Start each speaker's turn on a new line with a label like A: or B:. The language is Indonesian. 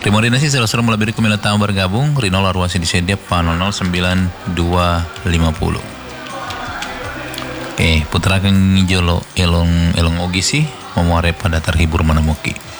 A: Terima kasih saudara melabiri kumila tamu bergabung. Rino Larwasi di sedia pa 009250. Oke, putrakan ngijolo elong ogi sih memuare pada terhibur menemuki.